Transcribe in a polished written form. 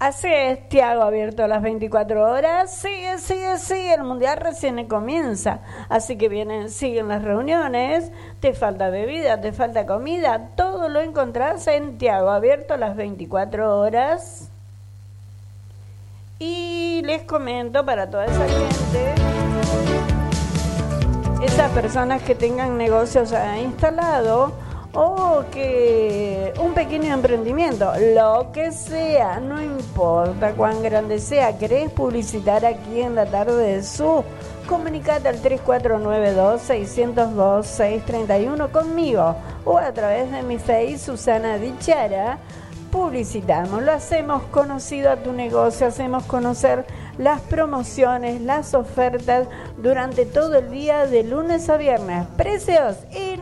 Así es, Tiago abierto a las 24 horas. Sigue, el mundial recién comienza. Así que siguen las reuniones, te falta bebida, te falta comida, todo lo encontrás en Tiago abierto a las 24 horas. Y les comento para toda esa gente, esas personas que tengan negocios instalados o que un pequeño emprendimiento, lo que sea, no importa cuán grande sea, querés publicitar aquí en la tarde de Su, comunicate al 3492-602-631 conmigo o a través de mi Face, Susana Dichara. Publicitamos, lo hacemos conocido a tu negocio, hacemos conocer las promociones, las ofertas durante todo el día de lunes a viernes, precios y